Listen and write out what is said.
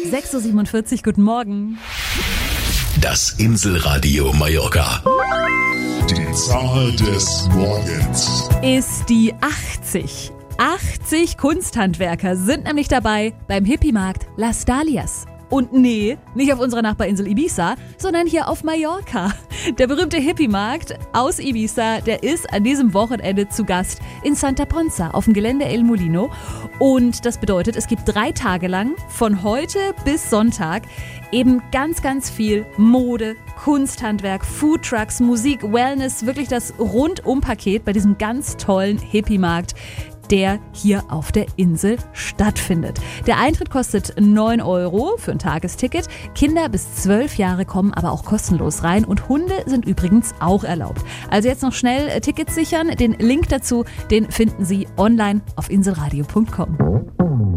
6.47 Uhr, guten Morgen. Das Inselradio Mallorca. Die Zahl des Morgens Ist die 80. 80 Kunsthandwerker sind nämlich dabei beim Hippiemarkt Las Dalias. Und nee, nicht auf unserer Nachbarinsel Ibiza, sondern hier auf Mallorca. Der berühmte Hippiemarkt aus Ibiza, der ist an diesem Wochenende zu Gast in Santa Ponsa auf dem Gelände El Molino. Und das bedeutet, es gibt 3 Tage lang, von heute bis Sonntag, eben ganz, ganz viel Mode, Kunsthandwerk, Foodtrucks, Musik, Wellness, wirklich das Rundumpaket bei diesem ganz tollen Hippiemarkt, der hier auf der Insel stattfindet. Der Eintritt kostet 9 € für ein Tagesticket. Kinder bis 12 Jahre kommen aber auch kostenlos rein und Hunde sind übrigens auch erlaubt. Also jetzt noch schnell Tickets sichern. Den Link dazu, den finden Sie online auf inselradio.com.